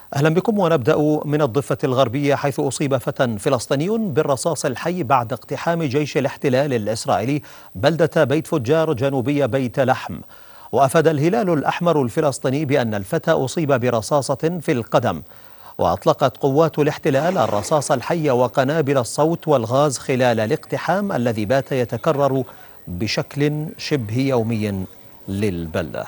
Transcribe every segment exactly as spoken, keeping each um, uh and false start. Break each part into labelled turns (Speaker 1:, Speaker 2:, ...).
Speaker 1: أهلا بكم، ونبدأ من الضفة الغربية حيث أصيب فتى فلسطيني بالرصاص الحي بعد اقتحام جيش الاحتلال الإسرائيلي بلدة بيت فجار جنوبي بيت لحم. وأفاد الهلال الأحمر الفلسطيني بأن الفتى أصيب برصاصة في القدم. وأطلقت قوات الاحتلال الرصاص الحي وقنابل الصوت والغاز خلال الاقتحام الذي بات يتكرر بشكل شبه يومي للبلدة.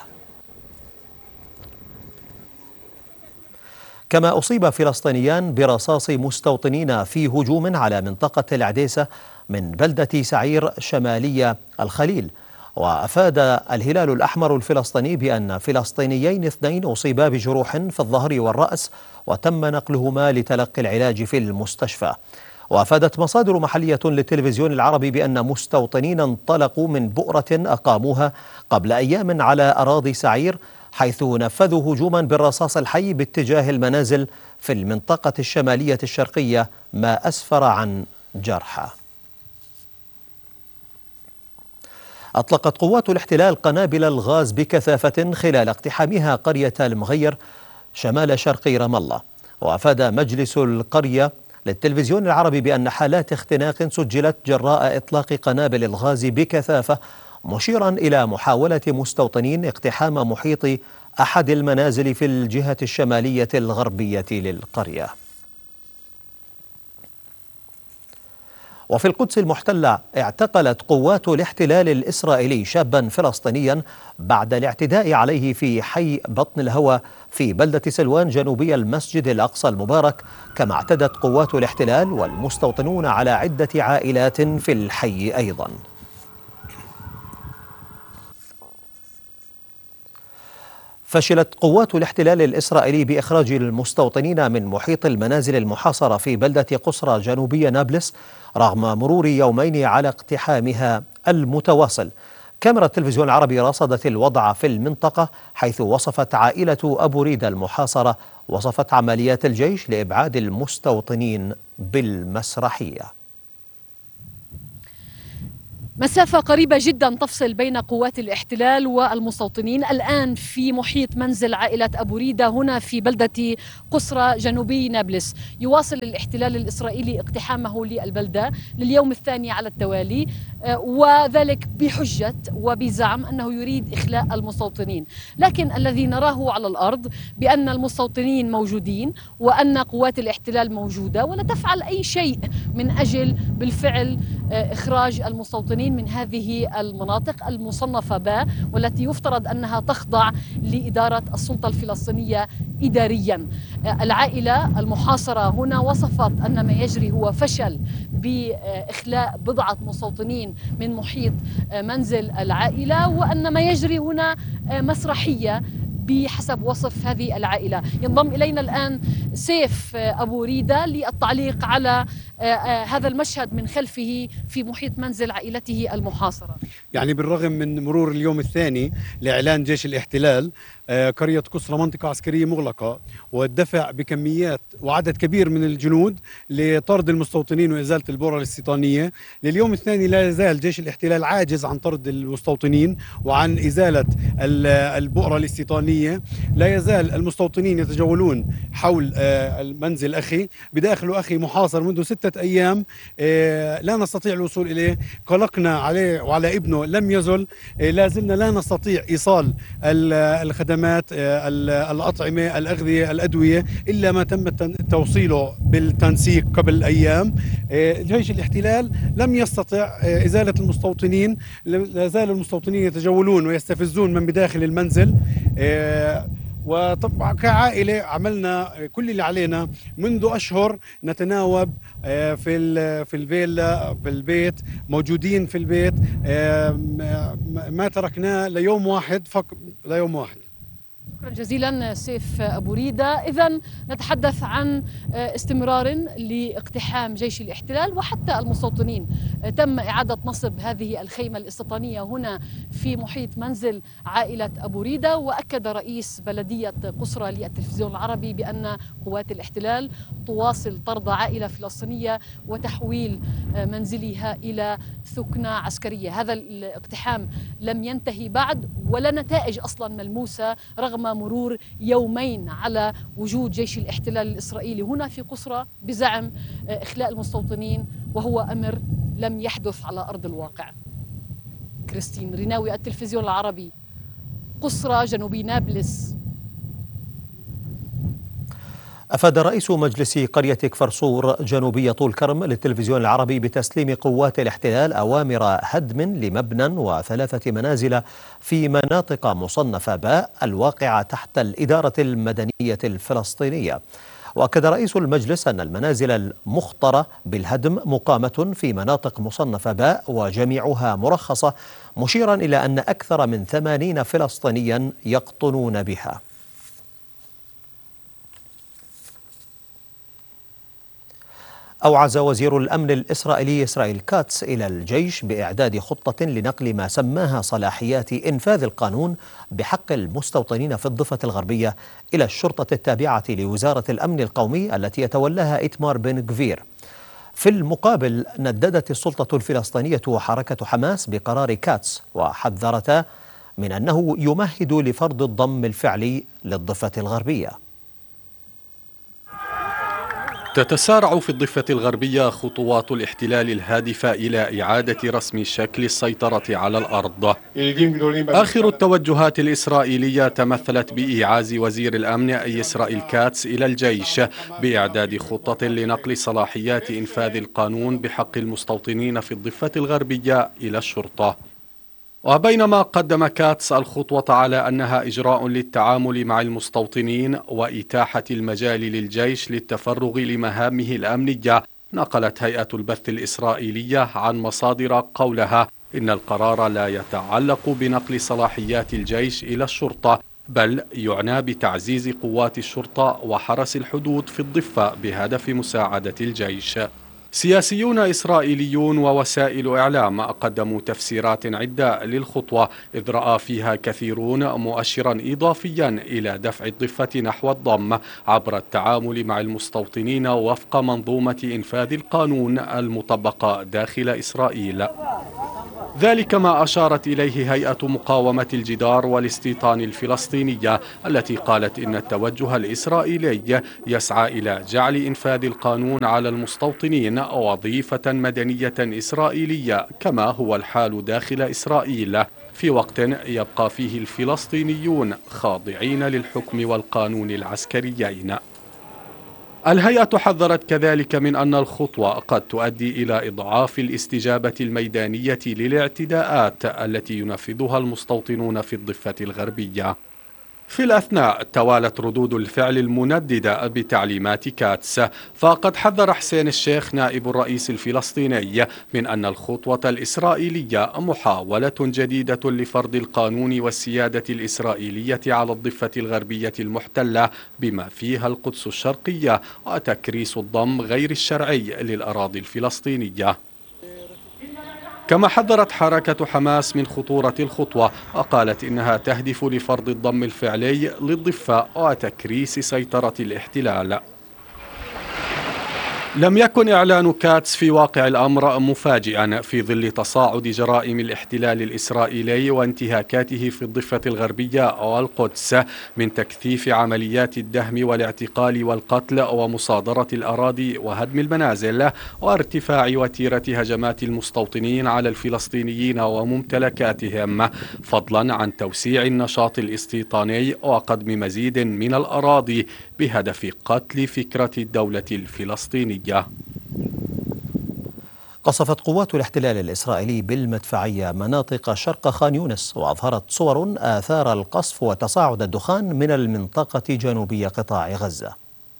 Speaker 1: كما أصيب فلسطينيان برصاص مستوطنين في هجوم على منطقة العديسة من بلدة سعير شمالية الخليل. وأفاد الهلال الأحمر الفلسطيني بأن فلسطينيين اثنين أصيبا بجروح في الظهر والرأس وتم نقلهما لتلقي العلاج في المستشفى. وأفادت مصادر محلية للتلفزيون العربي بأن مستوطنين انطلقوا من بؤرة أقاموها قبل أيام على أراضي سعير، حيث نفذوا هجوما بالرصاص الحي باتجاه المنازل في المنطقة الشمالية الشرقية، ما أسفر عن جرحى. أطلقت قوات الاحتلال قنابل الغاز بكثافة خلال اقتحامها قرية المغير شمال شرق رام الله. وأفاد مجلس القرية للتلفزيون العربي بأن حالات اختناق سجلت جراء إطلاق قنابل الغاز بكثافة، مشيرا إلى محاولة مستوطنين اقتحام محيط أحد المنازل في الجهة الشمالية الغربية للقرية. وفي القدس المحتلة اعتقلت قوات الاحتلال الإسرائيلي شابا فلسطينيا بعد الاعتداء عليه في حي بطن الهوى في بلدة سلوان جنوبي المسجد الأقصى المبارك. كما اعتدت قوات الاحتلال والمستوطنون على عدة عائلات في الحي أيضا. فشلت قوات الاحتلال الإسرائيلي بإخراج المستوطنين من محيط المنازل المحاصرة في بلدة قصرى جنوبية نابلس رغم مرور يومين على اقتحامها المتواصل. كاميرا التلفزيون العربي رصدت الوضع في المنطقة، حيث وصفت عائلة أبو ريدة المحاصرة وصفت عمليات الجيش لإبعاد المستوطنين بالمسرحية.
Speaker 2: مسافة قريبة جدا تفصل بين قوات الاحتلال والمستوطنين الآن في محيط منزل عائلة أبو ريدة هنا في بلدة قصرى جنوبي نابلس. يواصل الاحتلال الإسرائيلي اقتحامه للبلدة لليوم الثاني على التوالي، وذلك بحجة وبزعم أنه يريد إخلاء المستوطنين. لكن الذي نراه على الأرض بأن المستوطنين موجودين وأن قوات الاحتلال موجودة ولا تفعل أي شيء من أجل بالفعل إخراج المستوطنين من هذه المناطق المصنفة ب والتي يفترض أنها تخضع لإدارة السلطة الفلسطينية إداريا. العائلة المحاصرة هنا وصفت أن ما يجري هو فشل بإخلاء بضعة مستوطنين من محيط منزل العائلة، وأن ما يجري هنا مسرحية بحسب وصف هذه العائلة. ينضم إلينا الآن سيف أبو ريدة للتعليق على هذا المشهد من خلفه في محيط منزل عائلته المحاصرة.
Speaker 3: يعني بالرغم من مرور اليوم الثاني لإعلان جيش الاحتلال قرية قصرى منطقة عسكرية مغلقة والدفع بكميات وعدد كبير من الجنود لطرد المستوطنين وإزالة البؤرة الاستيطانية، لليوم الثاني لا يزال جيش الاحتلال عاجز عن طرد المستوطنين وعن إزالة البؤرة الاستيطانية. لا يزال المستوطنين يتجولون حول المنزل أخي، بداخل أخي محاصر منذ ستة أيام لا نستطيع الوصول إليه. قلقنا عليه وعلى ابنه لم يزل، لا زلنا لا نستطيع إيصال الخدمات الأطعمة الأغذية الأدوية إلا ما تم توصيله بالتنسيق قبل أيام. جيش الاحتلال لم يستطع إزالة المستوطنين، لا زال المستوطنين يتجولون ويستفزون من بداخل المنزل. وطبعا كعائلة عملنا كل اللي علينا منذ أشهر، نتناوب في في الفيلا في البيت، موجودين في البيت، ما تركناه ليوم واحد فقط، ليوم واحد.
Speaker 2: شكرا جزيلا سيف أبو ريدة. إذن نتحدث عن استمرار لاقتحام جيش الاحتلال وحتى المستوطنين. تم إعادة نصب هذه الخيمة الاستيطانية هنا في محيط منزل عائلة أبو ريدة، وأكد رئيس بلدية قصرى للتلفزيون العربي بأن قوات الاحتلال تواصل طرد عائلة فلسطينية وتحويل منزلها إلى ثكنة عسكرية. هذا الاقتحام لم ينتهي بعد ولا نتائج أصلا ملموسة رغم مرور يومين على وجود جيش الاحتلال الإسرائيلي هنا في قصرى بزعم إخلاء المستوطنين، وهو أمر لم يحدث على أرض الواقع. كريستين ريناوي، التلفزيون العربي، قصرى جنوبي نابلس.
Speaker 1: أفاد رئيس مجلس قرية كفرصور جنوبية طول كرم للتلفزيون العربي بتسليم قوات الاحتلال أوامر هدم لمبنى وثلاثة منازل في مناطق مصنفة باء الواقعة تحت الإدارة المدنية الفلسطينية. وأكد رئيس المجلس أن المنازل المخطرة بالهدم مقامة في مناطق مصنفة باء وجميعها مرخصة، مشيرا إلى أن أكثر من ثمانين فلسطينيا يقطنون بها. أوعز وزير الأمن الإسرائيلي إسرائيل كاتس إلى الجيش بإعداد خطة لنقل ما سماها صلاحيات إنفاذ القانون بحق المستوطنين في الضفة الغربية إلى الشرطة التابعة لوزارة الأمن القومي التي يتولاها إيتمار بن غفير. في المقابل نددت السلطة الفلسطينية وحركة حماس بقرار كاتس، وحذرتا من أنه يمهد لفرض الضم الفعلي للضفة الغربية.
Speaker 4: تتسارع في الضفة الغربية خطوات الاحتلال الهادفة إلى إعادة رسم شكل السيطرة على الأرض. آخر التوجهات الإسرائيلية تمثلت بإيعاز وزير الأمن أي إسرائيل كاتس إلى الجيش بإعداد خطة لنقل صلاحيات إنفاذ القانون بحق المستوطنين في الضفة الغربية إلى الشرطة. وبينما قدم كاتس الخطوة على أنها إجراء للتعامل مع المستوطنين وإتاحة المجال للجيش للتفرغ لمهامه الأمنية، نقلت هيئة البث الإسرائيلية عن مصادر قولها إن القرار لا يتعلق بنقل صلاحيات الجيش إلى الشرطة، بل يعنى بتعزيز قوات الشرطة وحرس الحدود في الضفة بهدف مساعدة الجيش. سياسيون إسرائيليون ووسائل إعلام قدموا تفسيرات عدة للخطوة، إذ رأى فيها كثيرون مؤشرا إضافيا إلى دفع الضفة نحو الضم عبر التعامل مع المستوطنين وفق منظومة إنفاذ القانون المطبقة داخل إسرائيل. ذلك ما أشارت إليه هيئة مقاومة الجدار والاستيطان الفلسطينية، التي قالت إن التوجه الإسرائيلي يسعى إلى جعل إنفاذ القانون على المستوطنين وظيفة مدنية إسرائيلية كما هو الحال داخل إسرائيل، في وقت يبقى فيه الفلسطينيون خاضعين للحكم والقانون العسكريين. الهيئة حذرت كذلك من أن الخطوة قد تؤدي إلى إضعاف الاستجابة الميدانية للاعتداءات التي ينفذها المستوطنون في الضفة الغربية. في الأثناء توالت ردود الفعل المنددة بتعليمات كاتس، فقد حذر حسين الشيخ نائب الرئيس الفلسطيني من أن الخطوة الإسرائيلية محاولة جديدة لفرض القانون والسيادة الإسرائيلية على الضفة الغربية المحتلة بما فيها القدس الشرقية وتكريس الضم غير الشرعي للأراضي الفلسطينية. كما حذرت حركة حماس من خطورة الخطوة وقالت إنها تهدف لفرض الضم الفعلي للضفة وتكريس سيطرة الاحتلال. لم يكن إعلان كاتس في واقع الأمر مفاجئا في ظل تصاعد جرائم الاحتلال الإسرائيلي وانتهاكاته في الضفة الغربية والقدس، من تكثيف عمليات الدهم والاعتقال والقتل ومصادرة الأراضي وهدم المنازل وارتفاع وتيرة هجمات المستوطنين على الفلسطينيين وممتلكاتهم، فضلا عن توسيع النشاط الاستيطاني وقدم مزيد من الأراضي بهدف قتل فكرة الدولة الفلسطينية.
Speaker 1: قصفت قوات الاحتلال الإسرائيلي بالمدفعية مناطق شرق خان يونس، وأظهرت صور آثار القصف وتصاعد الدخان من المنطقة جنوبي قطاع غزة.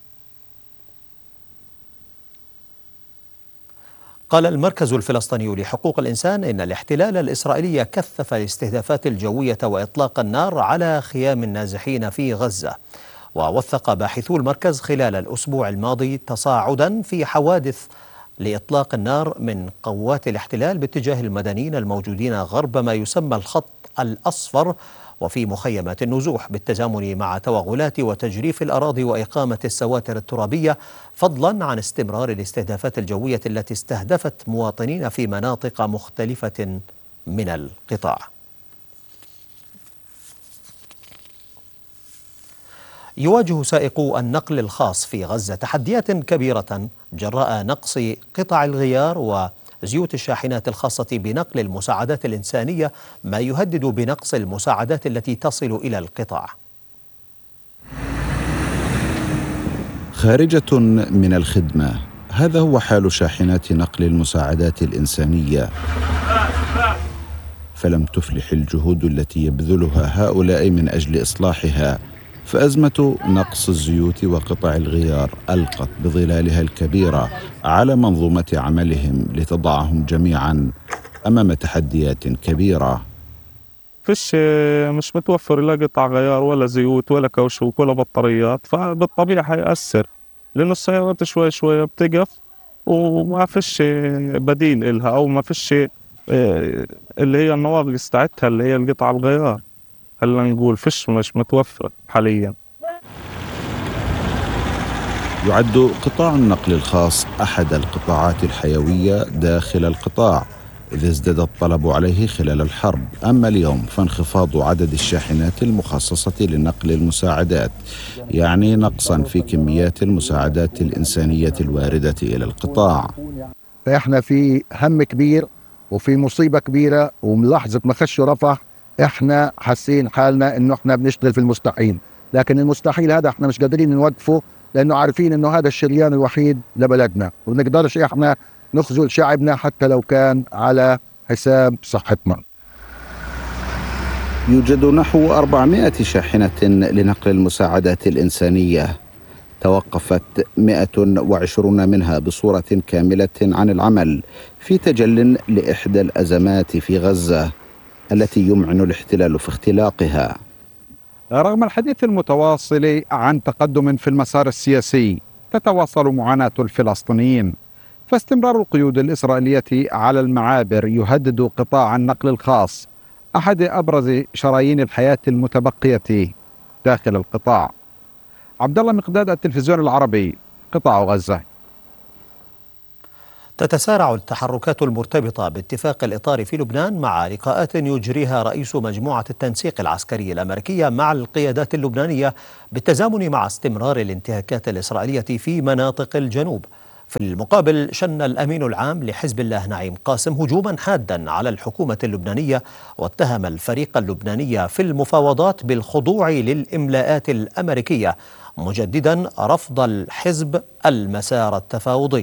Speaker 1: قال المركز الفلسطيني لحقوق الإنسان إن الاحتلال الإسرائيلي كثف الاستهدافات الجوية وإطلاق النار على خيام النازحين في غزة. ووثق باحثو المركز خلال الأسبوع الماضي تصاعدا في حوادث لإطلاق النار من قوات الاحتلال باتجاه المدنيين الموجودين غرب ما يسمى الخط الأصفر وفي مخيمات النزوح، بالتزامن مع توغلات وتجريف الأراضي وإقامة السواتر الترابية، فضلا عن استمرار الاستهدافات الجوية التي استهدفت مواطنين في مناطق مختلفة من القطاع. يواجه سائقو النقل الخاص في غزة تحديات كبيرة جراء نقص قطع الغيار وزيوت الشاحنات الخاصة بنقل المساعدات الإنسانية، ما يهدد بنقص المساعدات التي تصل إلى القطاع.
Speaker 5: خارجة من الخدمة، هذا هو حال شاحنات نقل المساعدات الإنسانية، فلم تفلح الجهود التي يبذلها هؤلاء من أجل إصلاحها، فأزمة نقص الزيوت وقطع الغيار ألقت بظلالها الكبيرة على منظومة عملهم لتضعهم جميعا أمام تحديات كبيرة.
Speaker 6: فيش مش متوفر لا قطع غيار ولا زيوت ولا كاوشوك ولا بطاريات، فبالطبيعة حيأثر لأنه السيارات شوي شوي بتقف وما فيش بديل إلها، أو ما فيش اللي هي النواقص تاعتها اللي هي القطع الغيار، هلا نقول فيش مش متوفر حاليا.
Speaker 5: يعد قطاع النقل الخاص أحد القطاعات الحيوية داخل القطاع، إذ ازداد الطلب عليه خلال الحرب. أما اليوم فانخفاض عدد الشاحنات المخصصة لنقل المساعدات يعني نقصا في كميات المساعدات الإنسانية الواردة إلى القطاع.
Speaker 7: فإحنا في هم كبير وفي مصيبة كبيرة، وملاحظة ما خش رفح إحنا حاسين حالنا إنه إحنا بنشتغل في المستحيل، لكن المستحيل هذا إحنا مش قادرين نوقفه، لأنه عارفين إنه هذا الشريان الوحيد لبلدنا، ونقدرش إحنا نخذل شعبنا حتى لو كان على حساب صحتنا.
Speaker 5: يوجد نحو أربعمائة شاحنة لنقل المساعدات الإنسانية، توقفت مئة وعشرون منها بصورة كاملة عن العمل في تجل لإحدى الأزمات في غزة التي يمعن الاحتلال في اختلاقها.
Speaker 8: رغم الحديث المتواصل عن تقدم في المسار السياسي، تتواصل معاناة الفلسطينيين، فاستمرار القيود الإسرائيلية على المعابر يهدد قطاع النقل الخاص، أحد أبرز شرايين الحياة المتبقية داخل القطاع. عبد الله مقداد، التلفزيون العربي، قطاع غزة.
Speaker 1: تتسارع التحركات المرتبطة باتفاق الإطار في لبنان مع لقاءات يجريها رئيس مجموعة التنسيق العسكري الأمريكية مع القيادات اللبنانية بالتزامن مع استمرار الانتهاكات الإسرائيلية في مناطق الجنوب. في المقابل شن الأمين العام لحزب الله نعيم قاسم هجوما حادا على الحكومة اللبنانية، واتهم الفريق اللبناني في المفاوضات بالخضوع للإملاءات الأمريكية، مجددا رفض الحزب المسار التفاوضي.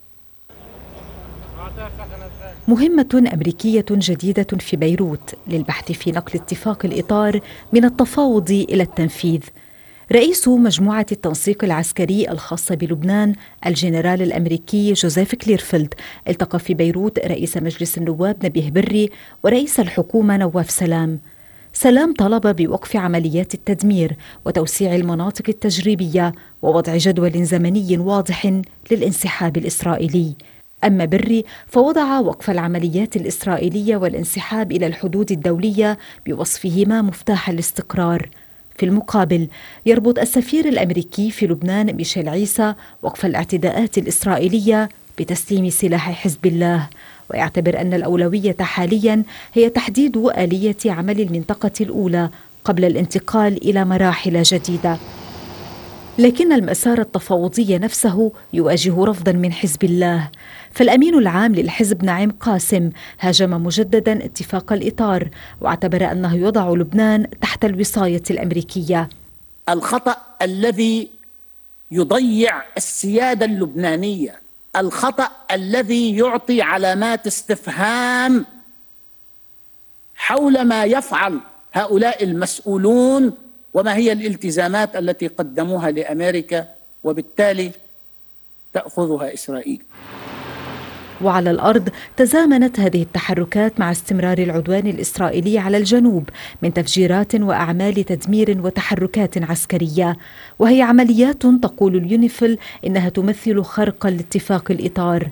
Speaker 9: مهمة أمريكية جديدة في بيروت للبحث في نقل اتفاق الإطار من التفاوض إلى التنفيذ. رئيس مجموعة التنسيق العسكري الخاصة بلبنان الجنرال الأمريكي جوزيف كليرفيلد التقى في بيروت رئيس مجلس النواب نبيه بري ورئيس الحكومة نواف سلام. سلام طلب بوقف عمليات التدمير وتوسيع المناطق التجريبية ووضع جدول زمني واضح للانسحاب الإسرائيلي. أما بري فوضع وقف العمليات الإسرائيلية والانسحاب إلى الحدود الدولية بوصفهما مفتاح الاستقرار. في المقابل يربط السفير الأمريكي في لبنان ميشيل عيسى وقف الاعتداءات الإسرائيلية بتسليم سلاح حزب الله، ويعتبر أن الأولوية حاليا هي تحديد آلية عمل المنطقة الأولى قبل الانتقال إلى مراحل جديدة. لكن المسار التفاوضي نفسه يواجه رفضا من حزب الله، فالأمين العام للحزب نعيم قاسم هاجم مجددا اتفاق الإطار، واعتبر أنه يضع لبنان تحت الوصاية الأمريكية.
Speaker 10: الخطأ الذي يضيع السيادة اللبنانية، الخطأ الذي يعطي علامات استفهام حول ما يفعل هؤلاء المسؤولون وما هي الالتزامات التي قدموها لأمريكا وبالتالي تأخذها إسرائيل.
Speaker 9: وعلى الأرض تزامنت هذه التحركات مع استمرار العدوان الإسرائيلي على الجنوب من تفجيرات وأعمال تدمير وتحركات عسكرية، وهي عمليات تقول اليونيفيل إنها تمثل خرقا لاتفاق الإطار.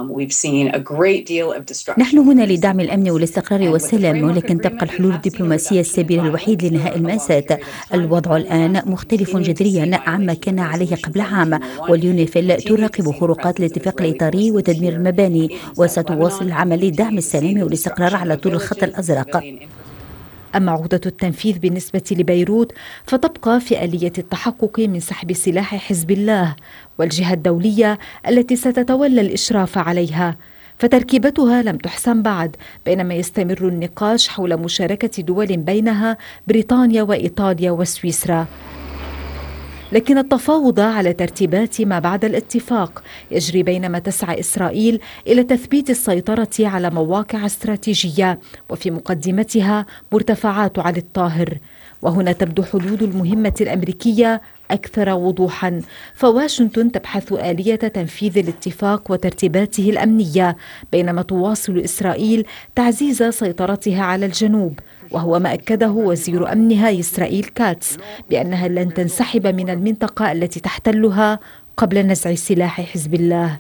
Speaker 11: نحن هنا لدعم الأمن والاستقرار والسلام، ولكن تبقى الحلول الدبلوماسية السبيل الوحيد لإنهاء المأساة. الوضع الآن مختلف جذريا عما كان عليه قبل عام، واليونيفيل تراقب خروقات الاتفاق الإطاري وتدمير المباني، وستواصل العمل لدعم السلام والاستقرار على طول الخط الأزرق.
Speaker 9: أما عقدة التنفيذ بالنسبة لبيروت فتبقى في آلية التحقق من سحب سلاح حزب الله والجهة الدولية التي ستتولى الإشراف عليها، فتركيبتها لم تحسم بعد، بينما يستمر النقاش حول مشاركة دول بينها بريطانيا وإيطاليا وسويسرا. لكن التفاوض على ترتيبات ما بعد الاتفاق يجري بينما تسعى إسرائيل إلى تثبيت السيطرة على مواقع استراتيجية وفي مقدمتها مرتفعات علي الطاهر. وهنا تبدو حدود المهمة الأمريكية أكثر وضوحا، فواشنطن تبحث آلية تنفيذ الاتفاق وترتيباته الأمنية، بينما تواصل إسرائيل تعزيز سيطرتها على الجنوب، وهو ما أكده وزير أمنها إسرائيل كاتس بأنها لن تنسحب من المنطقة التي تحتلها قبل نزع سلاح حزب الله.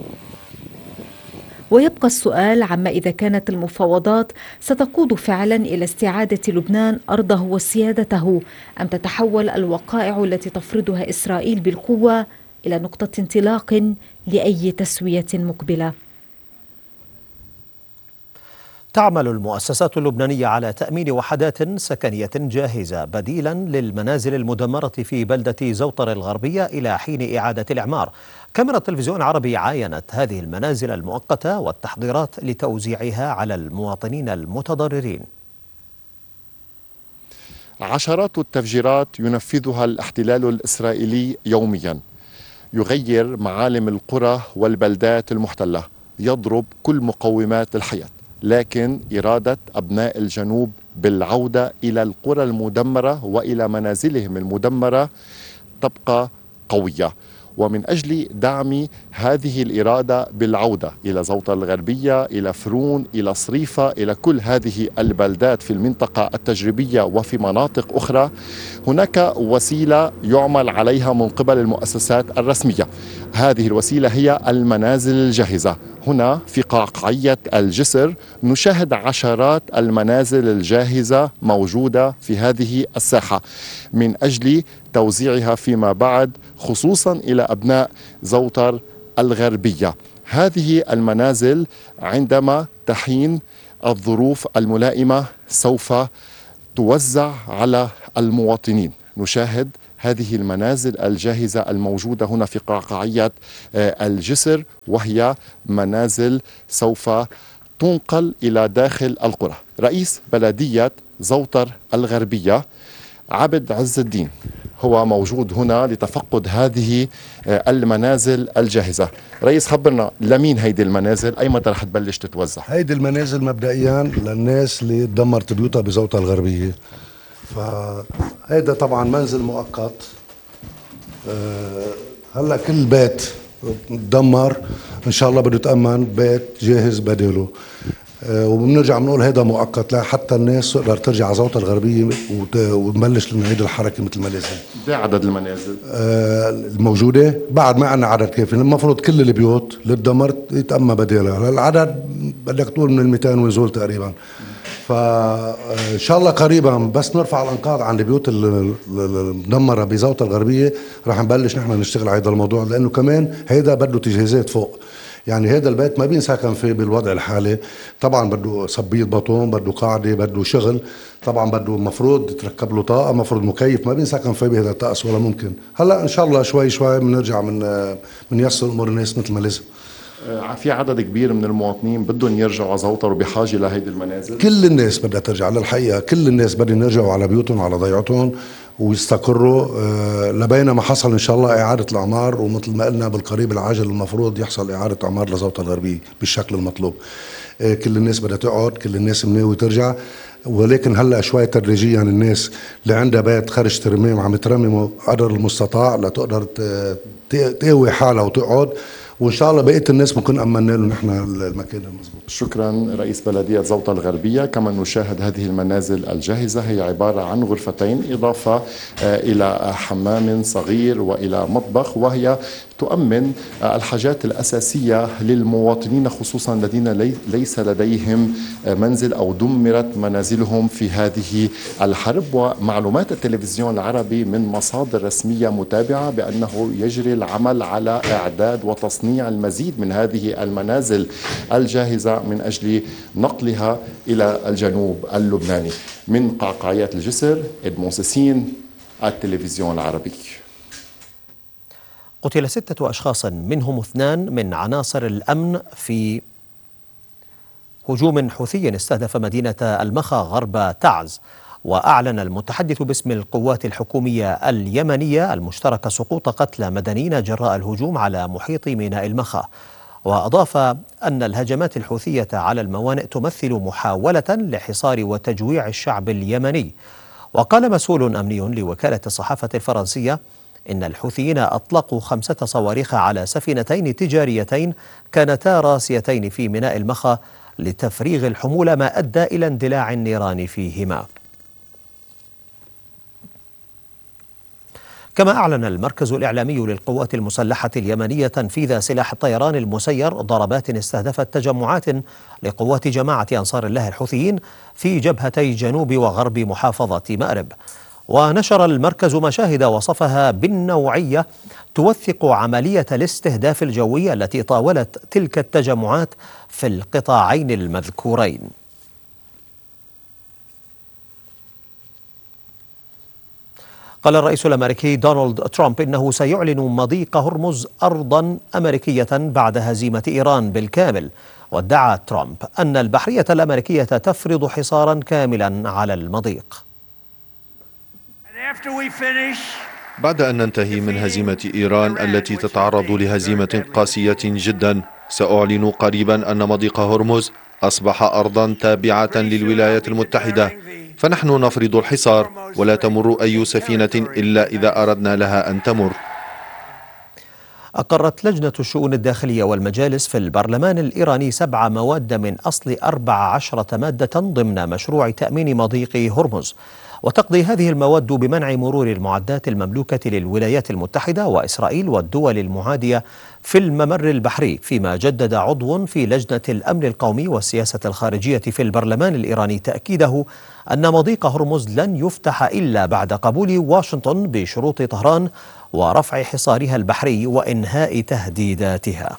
Speaker 9: ويبقى السؤال عما إذا كانت المفاوضات ستقود فعلا إلى استعادة لبنان أرضه وسيادته، أم تتحول الوقائع التي تفرضها إسرائيل بالقوة إلى نقطة انطلاق لأي تسوية مقبلة.
Speaker 1: تعمل المؤسسات اللبنانية على تأمين وحدات سكنية جاهزة بديلا للمنازل المدمرة في بلدة زوطر الغربية إلى حين إعادة الإعمار. كاميرا التلفزيون العربي عاينت هذه المنازل المؤقتة والتحضيرات لتوزيعها على المواطنين المتضررين.
Speaker 12: عشرات التفجيرات ينفذها الاحتلال الإسرائيلي يوميا، يغير معالم القرى والبلدات المحتلة، يضرب كل مقومات الحياة، لكن إرادة أبناء الجنوب بالعودة إلى القرى المدمرة وإلى منازلهم المدمرة تبقى قوية. ومن أجل دعم هذه الإرادة بالعودة إلى زوطة الغربية، إلى فرون، إلى صريفة، إلى كل هذه البلدات في المنطقة التجريبية وفي مناطق أخرى، هناك وسيلة يعمل عليها من قبل المؤسسات الرسمية. هذه الوسيلة هي المنازل الجاهزة. هنا في قعقعية الجسر نشاهد عشرات المنازل الجاهزة موجودة في هذه الساحة من أجل توزيعها فيما بعد خصوصا إلى أبناء زوطر الغربية. هذه المنازل عندما تحين الظروف الملائمة سوف توزع على المواطنين. نشاهد هذه المنازل الجاهزة الموجودة هنا في قعقعية الجسر، وهي منازل سوف تنقل إلى داخل القرى. رئيس بلدية زوطر الغربية عبد عز الدين هو موجود هنا لتفقد هذه المنازل الجاهزة. رئيس، خبرنا لمين هيدي المنازل؟ أي متى رح تبلش تتوزع؟
Speaker 13: هيدي المنازل مبدئيا للناس اللي دمرت بيوتها بزوطة الغربية، فهيدا طبعا منزل مؤقت. أه هلا كل بيت تدمر ان شاء الله بده يتأمن بيت جاهز بداله. أه وبنرجع بنقول هيدا مؤقت لحتى الناس تقدر ترجع على زوطة الغربية ونبلش نعيد الحركة مثل ما لازم.
Speaker 12: قد عدد المنازل
Speaker 13: أه الموجودة؟ بعد ما عندنا عدد كافي، المفروض كل البيوت اللي تدمرت يتأمن بدالها. العدد بدك تقول من المئتين ويزول تقريبا. فإن شاء الله قريبا بس نرفع الأنقاض عن البيوت المدمرة بزوطة الغربية رح نبلش نحن نشتغل على هذا الموضوع، لأنه كمان هيدا بده تجهيزات فوق. يعني هذا البيت ما بينسكن فيه بالوضع الحالي، طبعا بده صبية بطون، بده قاعدة، بده شغل، طبعا بده مفروض تركب له طاقة، مفروض مكيف، ما بينسكن فيه بهذا الطقس ولا ممكن. هلا إن شاء الله شوي شوي بنرجع من بنيسر أمور الناس مثل ما لازم.
Speaker 12: في عدد كبير من المواطنين بدهم يرجعوا على زوطر وبحاجة لهيدي المنازل.
Speaker 13: كل الناس بدها ترجع للحقيقة، كل الناس بدهم يرجعوا على بيوتهم وعلى ضيعتهم ويستقروا أه لبين ما حصل إن شاء الله إعادة الأعمار، ومثل ما قلنا بالقريب العاجل المفروض يحصل إعادة أعمار لزوطة الغربية بالشكل المطلوب. أه كل الناس بدها تقعد، كل الناس مناوي ترجع، ولكن هلا شوي تدريجيا الناس اللي عندها بيت خرج ترميم عم ترممه قدر المستطاع لتقدر تقوي حالها وتقعد، وان شاء الله بقيه الناس ممكن امنا لهم نحن المكان المضبوط.
Speaker 12: شكرا رئيس بلديه زوطه الغربيه. كما نشاهد هذه المنازل الجاهزه هي عباره عن غرفتين اضافه الى حمام صغير والى مطبخ، وهي تؤمن الحاجات الأساسية للمواطنين، خصوصا الذين ليس لديهم منزل أو دمرت منازلهم في هذه الحرب. ومعلومات التلفزيون العربي من مصادر رسمية متابعة بأنه يجري العمل على إعداد وتصنيع المزيد من هذه المنازل الجاهزة من أجل نقلها إلى الجنوب اللبناني. من قعقاعيات الجسر، إدمون سيسين، التلفزيون العربي.
Speaker 1: قتل ستة أشخاص منهم اثنان من عناصر الأمن في هجوم حوثي استهدف مدينة المخا غرب تعز. وأعلن المتحدث باسم القوات الحكومية اليمنية المشتركة سقوط قتلى مدنيين جراء الهجوم على محيط ميناء المخا. وأضاف أن الهجمات الحوثية على الموانئ تمثل محاولة لحصار وتجويع الشعب اليمني. وقال مسؤول أمني لوكالة الصحافة الفرنسية إن الحوثيين أطلقوا خمسة صواريخ على سفينتين تجاريتين كانتا راسيتين في ميناء المخا لتفريغ الحمولة، ما أدى إلى اندلاع النيران فيهما. كما أعلن المركز الإعلامي للقوات المسلحة اليمنية تنفيذ سلاح الطيران المسير ضربات استهدفت تجمعات لقوات جماعة أنصار الله الحوثيين في جبهتي جنوب وغرب محافظة مأرب. ونشر المركز مشاهد وصفها بالنوعية توثق عملية الاستهداف الجوي التي طاولت تلك التجمعات في القطاعين المذكورين. قال الرئيس الأمريكي دونالد ترامب إنه سيعلن مضيق هرمز أرضا أمريكية بعد هزيمة إيران بالكامل. وادعى ترامب أن البحرية الأمريكية تفرض حصارا كاملا على المضيق.
Speaker 14: بعد أن ننتهي من هزيمة إيران التي تتعرض لهزيمة قاسية جدا، سأعلن قريبا أن مضيق هرمز أصبح أرضا تابعة للولايات المتحدة، فنحن نفرض الحصار ولا تمر أي سفينة إلا إذا أردنا لها أن تمر.
Speaker 1: أقرت لجنة الشؤون الداخلية والمجالس في البرلمان الإيراني سبع مواد من أصل أربع عشرة مادة ضمن مشروع تأمين مضيق هرمز. وتقضي هذه المواد بمنع مرور المعدات المملوكة للولايات المتحدة وإسرائيل والدول المعادية في الممر البحري، فيما جدد عضو في لجنة الأمن القومي والسياسة الخارجية في البرلمان الإيراني تأكيده أن مضيق هرمز لن يفتح إلا بعد قبول واشنطن بشروط طهران ورفع حصارها البحري وإنهاء تهديداتها.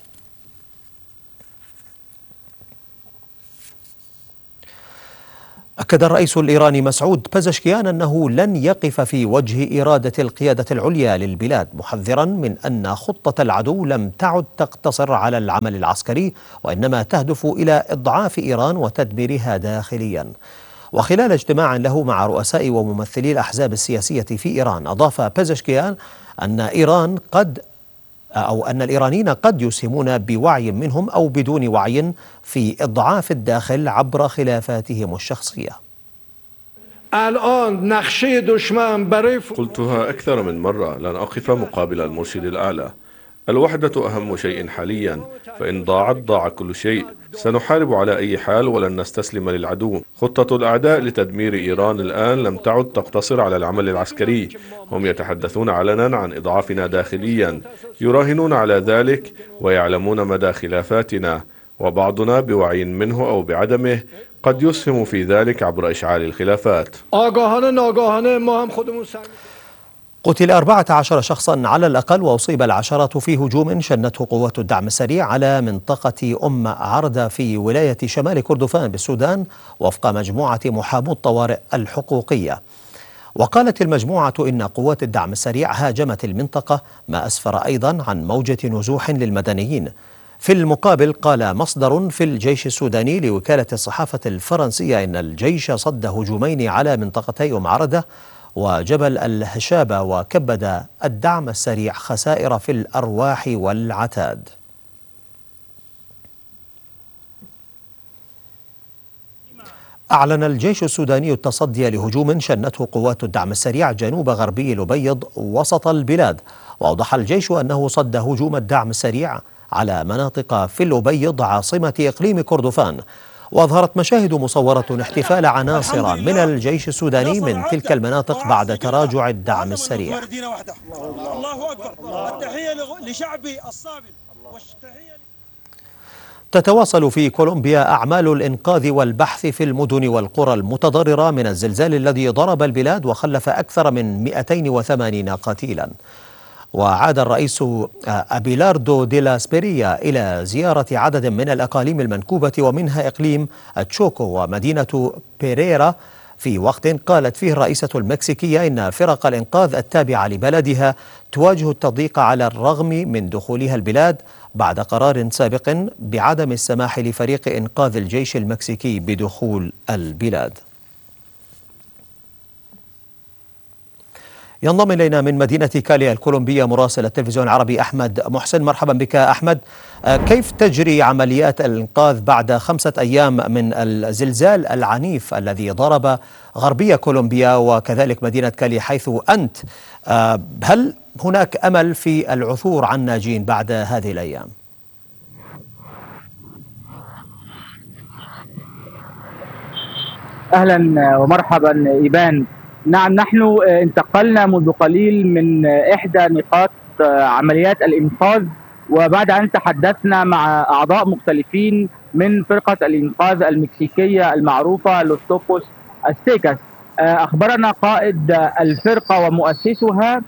Speaker 1: أكد الرئيس الإيراني مسعود بزشكيان أنه لن يقف في وجه إرادة القيادة العليا للبلاد، محذرا من أن خطة العدو لم تعد تقتصر على العمل العسكري وإنما تهدف إلى إضعاف إيران وتدميرها داخليا. وخلال اجتماع له مع رؤساء وممثلي الأحزاب السياسية في إيران، أضاف بزشكيان أن إيران قد أو أن الإيرانيين قد يسهمون بوعي منهم أو بدون وعي في إضعاف الداخل عبر خلافاتهم الشخصية.
Speaker 15: قلتها أكثر من مرة، لن أقف مقابل المرشد الأعلى. الوحدة أهم شيء حاليا، فإن ضاعت ضاع كل شيء. سنحارب على أي حال ولن نستسلم للعدو. خطة الأعداء لتدمير إيران الآن لم تعد تقتصر على العمل العسكري، هم يتحدثون علنا عن إضعافنا داخليا، يراهنون على ذلك ويعلمون مدى خلافاتنا، وبعضنا بوعي منه أو بعدمه قد يسهم في ذلك عبر إشعال الخلافات.
Speaker 1: قتل أربعة عشر شخصا على الأقل وأصيب العشرات في هجوم شنته قوات الدعم السريع على منطقة أم عردة في ولاية شمال كردفان بالسودان، وفق مجموعة محامو الطوارئ الحقوقية. وقالت المجموعة إن قوات الدعم السريع هاجمت المنطقة، ما أسفر أيضا عن موجة نزوح للمدنيين. في المقابل، قال مصدر في الجيش السوداني لوكالة الصحافة الفرنسية إن الجيش صد هجومين على منطقتي أم عردة وجبل الهشابة، وكبد الدعم السريع خسائر في الأرواح والعتاد. أعلن الجيش السوداني التصدي لهجوم شنته قوات الدعم السريع جنوب غربي الأبيض وسط البلاد. وأوضح الجيش أنه صد هجوم الدعم السريع على مناطق في الأبيض عاصمة إقليم كردفان. وأظهرت مشاهد مصورة احتفال عناصر من الجيش السوداني من تلك المناطق بعد تراجع الدعم السريع.
Speaker 16: الله أكبر. التحية لشعبي الصابر.
Speaker 1: تتواصل في كولومبيا أعمال الإنقاذ والبحث في المدن والقرى المتضررة من الزلزال الذي ضرب البلاد وخلف أكثر من مئتين وثمانين قتيلا. وعاد الرئيس أبيلاردو ديلا سبيريا إلى زيارة عدد من الأقاليم المنكوبة ومنها إقليم تشوكو ومدينة بيريرا في وقت قالت فيه الرئيسة المكسيكية إن فرق الإنقاذ التابعة لبلدها تواجه التضييق على الرغم من دخولها البلاد بعد قرار سابق بعدم السماح لفريق إنقاذ الجيش المكسيكي بدخول البلاد. ينضم إلينا من مدينة كالي الكولومبية مراسل التلفزيون العربي أحمد محسن. مرحبا بك أحمد. كيف تجري عمليات الإنقاذ بعد خمسة أيام من الزلزال العنيف الذي ضرب غربية كولومبيا وكذلك مدينة كالي حيث أنت؟ هل هناك أمل في العثور عن ناجين بعد هذه الأيام؟
Speaker 17: أهلا ومرحبا إيبان. نعم، نحن انتقلنا منذ قليل من إحدى نقاط عمليات الإنقاذ، وبعد أن تحدثنا مع أعضاء مختلفين من فرقة الإنقاذ المكسيكية المعروفة لوس توبوس أزتيكاس، أخبرنا قائد الفرقة ومؤسسها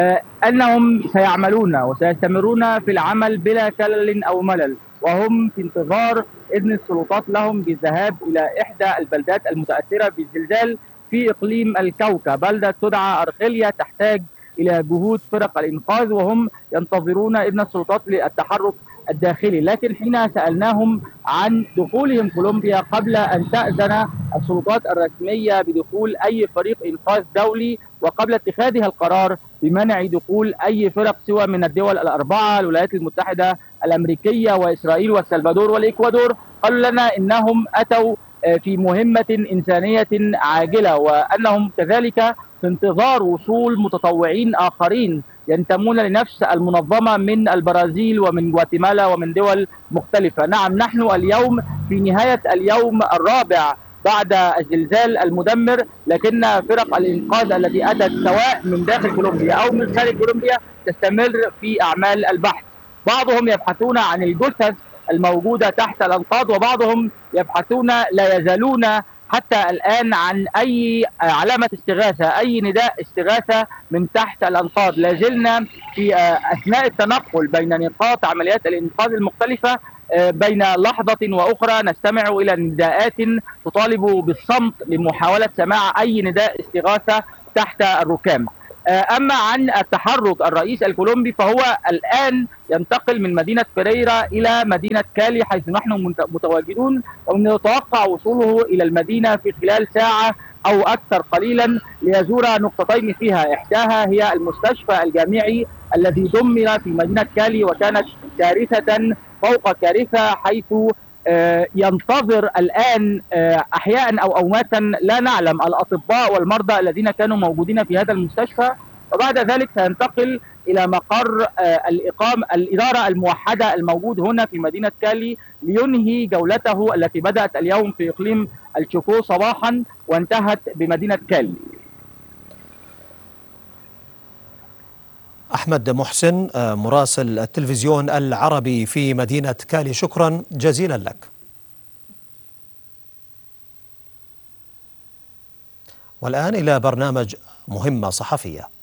Speaker 17: أنهم سيعملون وسيستمرون في العمل بلا كلل أو ملل، وهم في انتظار إذن السلطات لهم بالذهاب إلى إحدى البلدات المتأثرة بالزلزال في إقليم الكوكا، بلدة تدعى أرخيليا تحتاج إلى جهود فرق الإنقاذ، وهم ينتظرون إذن السلطات للتحرك الداخلي. لكن حين سألناهم عن دخولهم كولومبيا قبل أن تأذن السلطات الرسمية بدخول أي فريق إنقاذ دولي وقبل اتخاذها القرار بمنع دخول أي فرق سوى من الدول الأربعة الولايات المتحدة الأمريكية وإسرائيل والسلفادور والإكوادور، قالوا لنا إنهم أتوا في مهمة إنسانية عاجلة، وأنهم كذلك في انتظار وصول متطوعين آخرين ينتمون لنفس المنظمة من البرازيل ومن غواتيمالا ومن دول مختلفة. نعم، نحن اليوم في نهاية اليوم الرابع بعد الزلزال المدمر، لكن فرق الإنقاذ التي أتت سواء من داخل كولومبيا أو من خارج كولومبيا تستمر في أعمال البحث. بعضهم يبحثون عن الجثث الموجودة تحت الأنقاض، وبعضهم يبحثون لا يزالون حتى الآن عن أي علامة استغاثة، أي نداء استغاثة من تحت الأنقاض. لا زلنا في أثناء التنقل بين نقاط عمليات الإنقاذ المختلفة، بين لحظة وأخرى نستمع إلى نداءات تطالب بالصمت لمحاولة سماع أي نداء استغاثة تحت الركام. أما عن التحرك الرئيس الكولومبي فهو الآن ينتقل من مدينة بيريرا إلى مدينة كالي حيث نحن متواجدون، ونتوقع وصوله إلى المدينة في خلال ساعة أو أكثر قليلا ليزور نقطتين فيها، إحداها هي المستشفى الجامعي الذي دمر في مدينة كالي وكانت كارثة فوق كارثة، حيث ينتظر الآن أحياء أو أمواتا لا نعلم الأطباء والمرضى الذين كانوا موجودين في هذا المستشفى. وبعد ذلك سينتقل إلى مقر الإقامة الإدارة الموحدة الموجود هنا في مدينة كالي لينهي جولته التي بدأت اليوم في إقليم التشوكو صباحا وانتهت بمدينة كالي.
Speaker 1: أحمد محسن مراسل التلفزيون العربي في مدينة كالي، شكرا جزيلا لك. والآن إلى برنامج مهمة صحفية.